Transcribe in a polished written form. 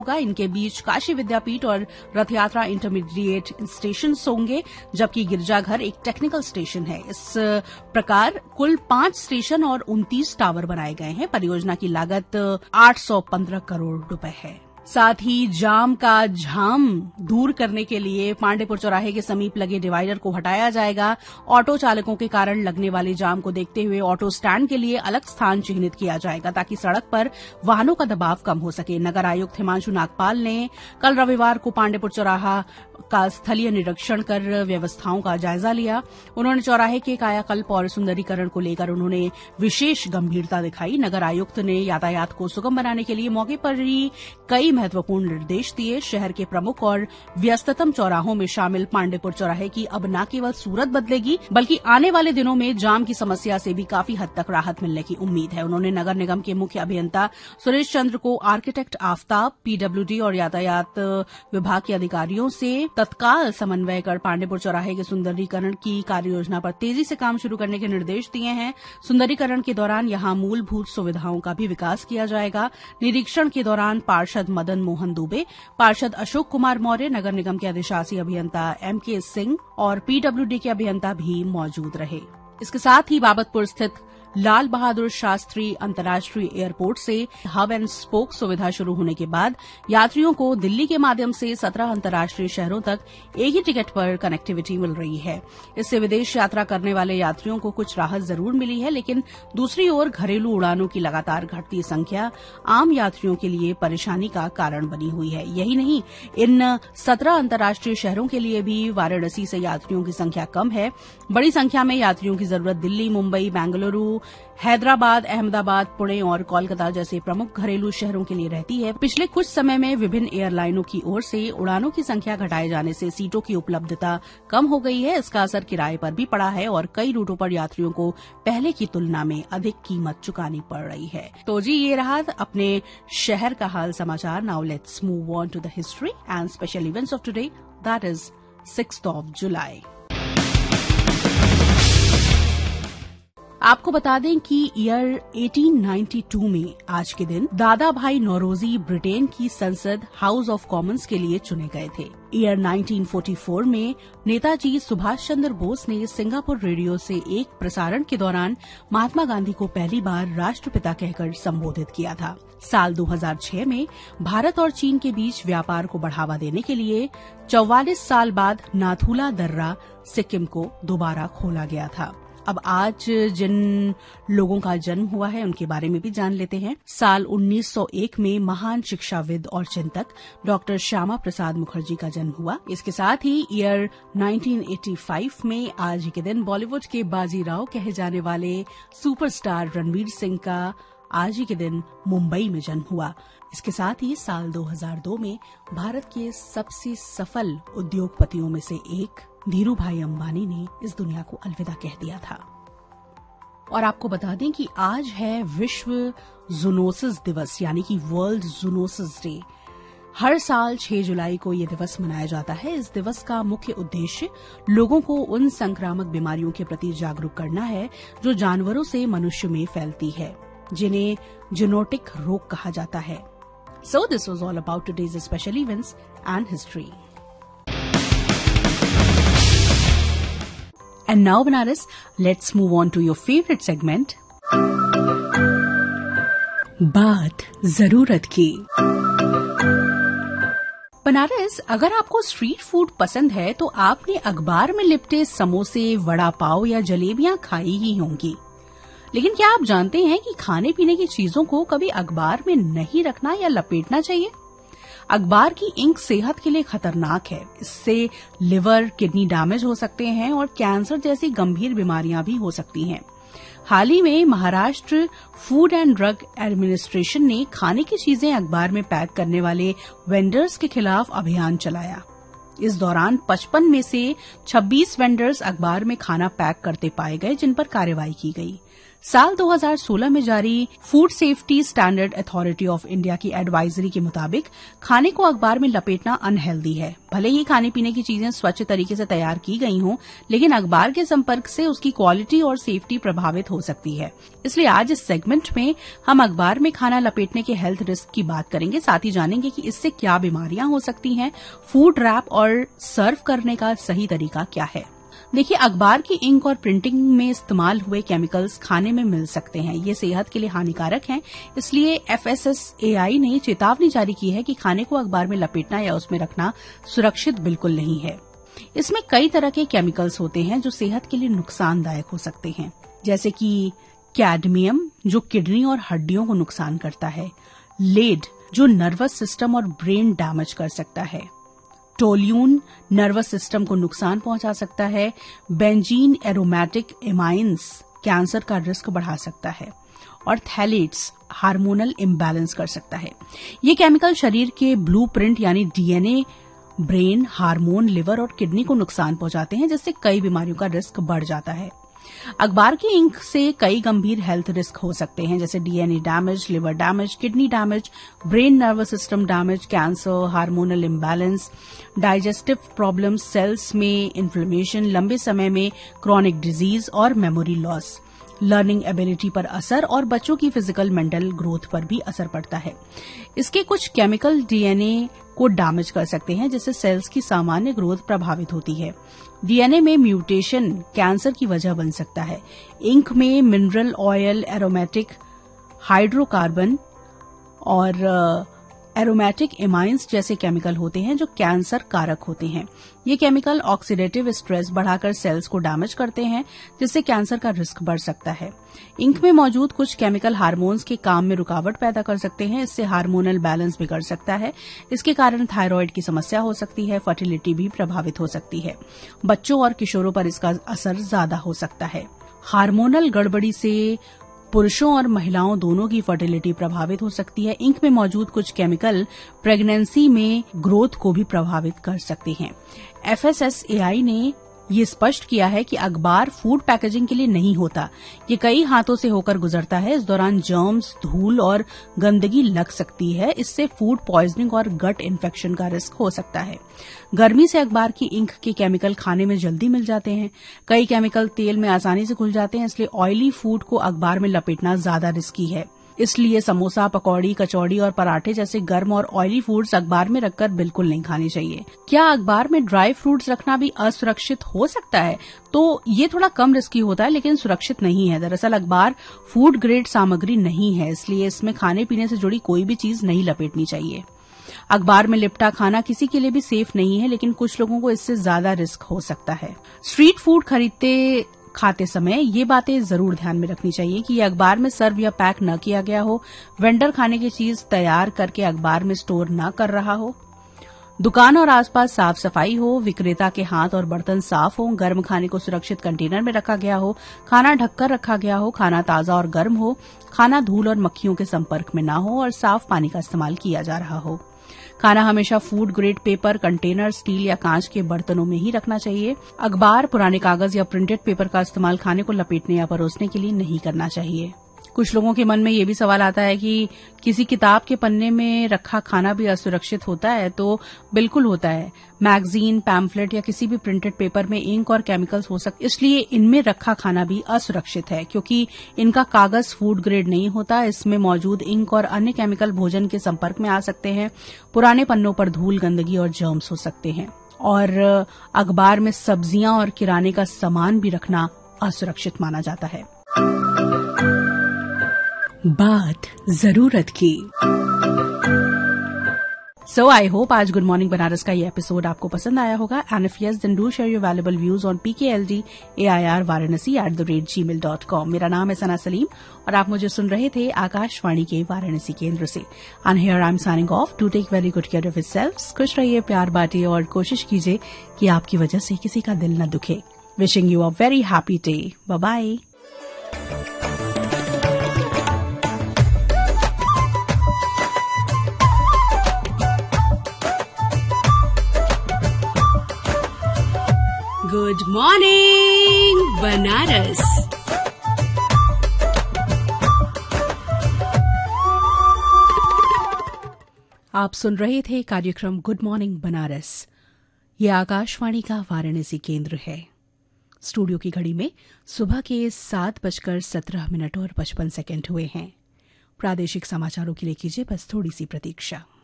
होगा। इनके बीच काशी विद्यापीठ और रथ यात्रा इंटरमीडिएट स्टेशन होंगे, जबकि गिरजाघर एक टेक्निकल स्टेशन है। इस प्रकार कुल 5 स्टेशन और 29 टावर बनाए गए हैं। परियोजना की लागत 815 करोड़ रुपए है। साथ ही जाम का झाम दूर करने के लिए पांडेपुर चौराहे के समीप लगे डिवाइडर को हटाया जाएगा। ऑटो चालकों के कारण लगने वाले जाम को देखते हुए ऑटो स्टैंड के लिए अलग स्थान चिन्हित किया जाएगा, ताकि सड़क पर वाहनों का दबाव कम हो सके। नगर आयुक्त हिमांशु नागपाल ने कल रविवार को पांडेपुर चौराहा का स्थलीय निरीक्षण कर व्यवस्थाओं का जायजा लिया। उन्होंने चौराहे के कायाकल्प और सुंदरीकरण को लेकर उन्होंने विशेष गंभीरता दिखाई। नगर आयुक्त ने यातायात को सुगम बनाने के लिए मौके पर ही कई महत्वपूर्ण निर्देश दिए। शहर के प्रमुख और व्यस्ततम चौराहों में शामिल पांडेपुर चौराहे की अब न केवल सूरत बदलेगी, बल्कि आने वाले दिनों में जाम की समस्या से भी काफी हद तक राहत मिलने की उम्मीद है। उन्होंने नगर निगम के मुख्य अभियंता सुरेश चंद्र को आर्किटेक्ट आफ्ताब, पीडब्ल्यूडी और यातायात विभाग के अधिकारियों से तत्काल समन्वय कर पांडेपुर चौराहे के सुंदरीकरण की कार्ययोजना पर तेजी से काम शुरू करने के निर्देश दिए हैं। सुंदरीकरण के दौरान यहां मूलभूत सुविधाओं का भी विकास किया जाएगा। निरीक्षण के दौरान पार्षद मदन मोहन दुबे, पार्षद अशोक कुमार मौर्य, नगर निगम के अधिशासी अभियंता एमके सिंह और पीडब्ल्यूडी के अभियंता भी मौजूद रहे। इसके साथ ही बाबतपुर स्थित लाल बहादुर शास्त्री अंतर्राष्ट्रीय एयरपोर्ट से हब एंड स्पोक सुविधा शुरू होने के बाद यात्रियों को दिल्ली के माध्यम से 17 अंतर्राष्ट्रीय शहरों तक एक ही टिकट पर कनेक्टिविटी मिल रही है। इससे विदेश यात्रा करने वाले यात्रियों को कुछ राहत जरूर मिली है, लेकिन दूसरी ओर घरेलू उड़ानों की लगातार घटती संख्या आम यात्रियों के लिए परेशानी का कारण बनी हुई है। यही नहीं, इन 17 अंतर्राष्ट्रीय शहरों के लिए भी वाराणसी से यात्रियों की संख्या कम है। बड़ी संख्या में यात्रियों की जरूरत दिल्ली, मुंबई, बेंगलुरु, हैदराबाद, अहमदाबाद, पुणे और कोलकाता जैसे प्रमुख घरेलू शहरों के लिए रहती है। पिछले कुछ समय में विभिन्न एयरलाइनों की ओर से उड़ानों की संख्या घटाए जाने से सीटों की उपलब्धता कम हो गई है। इसका असर किराए पर भी पड़ा है और कई रूटों पर यात्रियों को पहले की तुलना में अधिक कीमत चुकानी पड़ रही है। तो जी, ये रहा अपने शहर का हाल समाचार। Now let's move on to the history and special events of today, that is 6th of July। आपको बता दें कि ईयर 1892 में आज के दिन दादा भाई नौरोजी ब्रिटेन की संसद हाउस ऑफ कॉमन्स के लिए चुने गए थे। ईयर 1944 में नेताजी सुभाष चंद्र बोस ने सिंगापुर रेडियो से एक प्रसारण के दौरान महात्मा गांधी को पहली बार राष्ट्रपिता कहकर संबोधित किया था। साल 2006 में भारत और चीन के बीच व्यापार को बढ़ावा देने के लिए 44 साल बाद नाथुला दर्रा सिक्किम को दोबारा खोला गया था। अब आज जिन लोगों का जन्म हुआ है उनके बारे में भी जान लेते हैं। साल 1901 में महान शिक्षाविद और चिंतक डॉक्टर श्यामा प्रसाद मुखर्जी का जन्म हुआ। इसके साथ ही ईयर 1985 में आज के दिन बॉलीवुड के बाजीराव कहे जाने वाले सुपरस्टार रणवीर सिंह का आज ही के दिन मुंबई में जन्म हुआ। इसके साथ ही साल 2002 में भारत के सबसे सफल उद्योगपतियों में से एक धीरू भाई अंबानी ने इस दुनिया को अलविदा कह दिया था। और आपको बता दें कि आज है विश्व जूनोसिस दिवस, यानी कि वर्ल्ड जूनोसिस डे। हर साल 6 जुलाई को ये दिवस मनाया जाता है। इस दिवस का मुख्य उद्देश्य लोगों को उन संक्रामक बीमारियों के प्रति जागरूक करना है जो जानवरों से मनुष्य में फैलती है, जिन्हें जूनोटिक रोग कहा जाता है। So this was all about today's special events and history. And now, Banaras, let's move on to your favorite segment. बात जरूरत की। बनारस, अगर आपको स्ट्रीट फूड पसंद है तो आपने अखबार में लिपटे समोसे, वड़ा पाव या जलेबियां खाई ही होंगी। लेकिन क्या आप जानते हैं कि खाने पीने की चीजों को कभी अखबार में नहीं रखना या लपेटना चाहिए? अखबार की इंक सेहत के लिए खतरनाक है। इससे लिवर, किडनी डैमेज हो सकते हैं और कैंसर जैसी गंभीर बीमारियां भी हो सकती हैं। हाल ही में Maharashtra food and drug administration ने खाने की चीजें अखबार में पैक करने वाले वेंडर्स के खिलाफ अभियान चलाया। इस दौरान 55 में से 26 वेंडर्स अखबार में खाना पैक करते पाए गए, जिन पर कार्रवाई की गई। साल 2016 में जारी food safety standard authority of India की एडवाइजरी के मुताबिक खाने को अखबार में लपेटना अनहेल्दी है। भले ही खाने पीने की चीजें स्वच्छ तरीके से तैयार की गई हों, लेकिन अखबार के संपर्क से उसकी क्वालिटी और सेफ्टी प्रभावित हो सकती है। इसलिए आज इस सेगमेंट में हम अखबार में खाना लपेटने के हेल्थ रिस्क की बात करेंगे। साथ ही जानेंगे कि इससे क्या बीमारियां हो सकती हैं, फूड रैप और सर्व करने का सही तरीका क्या है। देखिए, अखबार की इंक और प्रिंटिंग में इस्तेमाल हुए केमिकल्स खाने में मिल सकते हैं। ये सेहत के लिए हानिकारक हैं। इसलिए FSSAI ने चेतावनी जारी की है कि खाने को अखबार में लपेटना या उसमें रखना सुरक्षित बिल्कुल नहीं है। इसमें कई तरह के केमिकल्स होते हैं जो सेहत के लिए नुकसानदायक हो सकते हैं, जैसे कि कैडमियम जो किडनी और हड्डियों को नुकसान करता है, लेड जो नर्वस सिस्टम और ब्रेन डैमेज कर सकता है, टोल्यून नर्वस सिस्टम को नुकसान पहुंचा सकता है, बेंजीन एरोमेटिक एमाइंस कैंसर का रिस्क बढ़ा सकता है और थैलेट्स हार्मोनल इम्बैलेंस कर सकता है। ये केमिकल शरीर के ब्लूप्रिंट यानी DNA, ब्रेन, हार्मोन, लिवर और किडनी को नुकसान पहुंचाते हैं, जिससे कई बीमारियों का रिस्क बढ़ जाता है। अखबार की इंक से कई गंभीर हेल्थ रिस्क हो सकते हैं, जैसे DNA damage, liver damage, kidney damage, brain nervous system damage, cancer, hormonal imbalance, digestive problems, sales में इन्फ्लेमेशन, लंबे समय में क्रॉनिक डिजीज और मेमोरी लॉस, लर्निंग एबिलिटी पर असर और बच्चों की फिजिकल मेंटल ग्रोथ पर भी असर पड़ता है। इसके कुछ केमिकल DNA को डैमेज कर सकते हैं, जिससे सेल्स की सामान्य ग्रोथ प्रभावित होती है। DNA में म्यूटेशन कैंसर की वजह बन सकता है। इंक में मिनरल ऑयल, एरोमेटिक हाइड्रोकार्बन और एरोमेटिक एमाइंस जैसे केमिकल होते हैं जो कैंसर कारक होते हैं। ये केमिकल ऑक्सीडेटिव स्ट्रेस बढ़ाकर सेल्स को डैमेज करते हैं, जिससे कैंसर का रिस्क बढ़ सकता है। इंक में मौजूद कुछ केमिकल हार्मोन्स के काम में रुकावट पैदा कर सकते हैं। इससे हार्मोनल बैलेंस बिगड़ सकता है। इसके कारण थायराइड की समस्या हो सकती है, फर्टिलिटी भी प्रभावित हो सकती है। बच्चों और किशोरों पर इसका असर ज्यादा हो सकता है। हार्मोनल गड़बड़ी से पुरुषों और महिलाओं दोनों की फर्टिलिटी प्रभावित हो सकती है। इंक में मौजूद कुछ केमिकल प्रेगनेंसी में ग्रोथ को भी प्रभावित कर सकते हैं। FSSAI ने ये स्पष्ट किया है कि अखबार फूड पैकेजिंग के लिए नहीं होता। ये कई हाथों से होकर गुजरता है। इस दौरान जर्म्स, धूल और गंदगी लग सकती है। इससे फूड पॉइजनिंग और गट इन्फेक्शन का रिस्क हो सकता है। गर्मी से अखबार की इंक के केमिकल खाने में जल्दी मिल जाते हैं। कई केमिकल तेल में आसानी से घुल जाते हैं, इसलिए ऑयली फूड को अखबार में लपेटना ज्यादा रिस्की है। इसलिए समोसा, पकौड़ी, कचौड़ी और पराठे जैसे गर्म और ऑयली फूड्स अखबार में रखकर बिल्कुल नहीं खाने चाहिए। क्या अखबार में ड्राई फ्रूट्स रखना भी असुरक्षित हो सकता है? तो ये थोड़ा कम रिस्की होता है, लेकिन सुरक्षित नहीं है। दरअसल अखबार फूड ग्रेड सामग्री नहीं है, इसलिए इसमें खाने पीने से जुड़ी कोई भी चीज नहीं लपेटनी चाहिए। अखबार में लिपटा खाना किसी के लिए भी सेफ नहीं है, लेकिन कुछ लोगों को इससे ज्यादा रिस्क हो सकता है। स्ट्रीट फूड खरीदते खाते समय ये बातें जरूर ध्यान में रखनी चाहिए कि ये अखबार में सर्व या पैक न किया गया हो, वेंडर खाने की चीज तैयार करके अखबार में स्टोर न कर रहा हो, दुकान और आसपास साफ सफाई हो, विक्रेता के हाथ और बर्तन साफ हो, गर्म खाने को सुरक्षित कंटेनर में रखा गया हो, खाना ढककर रखा गया हो, खाना ताजा और गर्म हो, खाना धूल और मक्खियों के संपर्क में न हो और साफ पानी का इस्तेमाल किया जा रहा हो। खाना हमेशा food grade paper, container, steel या कांच के बर्तनों में ही रखना चाहिए। अखबार, पुराने कागज या प्रिंटेड पेपर का इस्तेमाल खाने को लपेटने या परोसने के लिए नहीं करना चाहिए। कुछ लोगों के मन में ये भी सवाल आता है कि किसी किताब के पन्ने में रखा खाना भी असुरक्षित होता है, तो बिल्कुल होता है। मैगजीन, पैम्फलेट या किसी भी प्रिंटेड पेपर में इंक और केमिकल्स हो सकते, इसलिए इनमें रखा खाना भी असुरक्षित है, क्योंकि इनका कागज फूड ग्रेड नहीं होता। इसमें मौजूद इंक और अन्य केमिकल भोजन के संपर्क में आ सकते हैं। पुराने पन्नों पर धूल, गंदगी और जर्म्स हो सकते हैं। और अखबार में सब्जियां और किराने का सामान भी रखना असुरक्षित माना जाता है। बात जरूरत की। So I hope आज गुड मॉर्निंग बनारस का ये एपिसोड आपको पसंद आया होगा। And if yes, then do share your valuable views on pkldairvaranasi@gmail.com। मेरा नाम है सना सलीम और आप मुझे सुन रहे थे आकाशवाणी के वाराणसी केंद्र से। And here I'm signing off. Do take very good care of yourselves. खुश रहिए, प्यार बांटिए और कोशिश कीजिए कि आपकी वजह से किसी का दिल न दुखे। Wishing you a very happy day. Bye bye. Good morning Banaras. आप सुन रहे थे कार्यक्रम गुड मॉर्निंग बनारस। ये आकाशवाणी का वाराणसी केंद्र है। स्टूडियो की घड़ी में सुबह के 7:17 और 55 हुए हैं। प्रादेशिक समाचारों के लिए कीजिए बस थोड़ी सी प्रतीक्षा।